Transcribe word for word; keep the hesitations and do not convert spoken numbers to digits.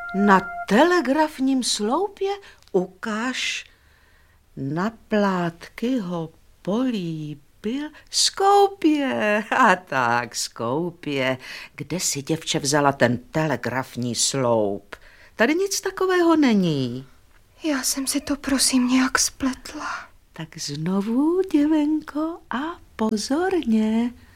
Na telegrafním sloupě? Ukaž. Na Plátkyho políbil Skoupě. A tak, Skoupě. Kde si, děvče, vzala ten telegrafní sloup? Tady nic takového není. Já jsem si to, prosím, nějak spletla. Tak znovu, děvenko, a pozorně.